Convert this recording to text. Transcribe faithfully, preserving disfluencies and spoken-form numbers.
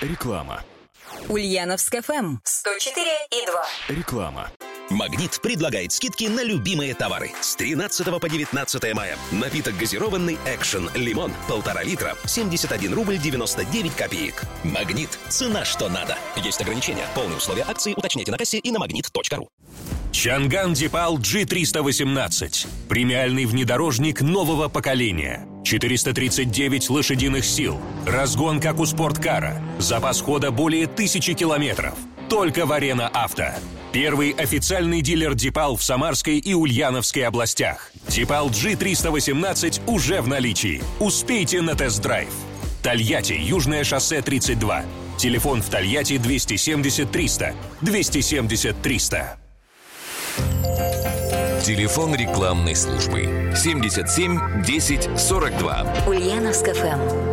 Реклама. Ульяновск эф эм сто четыре и два. Реклама. «Магнит» предлагает скидки на любимые товары. С тринадцатого по девятнадцатое мая. Напиток газированный «Экшен Лимон» полтора литра, семьдесят один рубль девяносто девять копеек. «Магнит» – цена что надо. Есть ограничения. Полные условия акции уточняйте на кассе и на магнит точка ру. Чанган Дипал джи триста восемнадцать. Премиальный внедорожник нового поколения. четыреста тридцать девять лошадиных сил. Разгон, как у спорткара. Запас хода более тысячи километров. Только в Арена Авто. Первый официальный дилер Дипал в Самарской и Ульяновской областях. Дипал джи триста восемнадцать уже в наличии. Успейте на тест-драйв. Тольятти, Южное шоссе тридцать два. Телефон в Тольятти двести семьдесят триста. двести семьдесят триста. Телефон рекламной службы семьдесят семь десять сорок два. Ульяновск эф эм.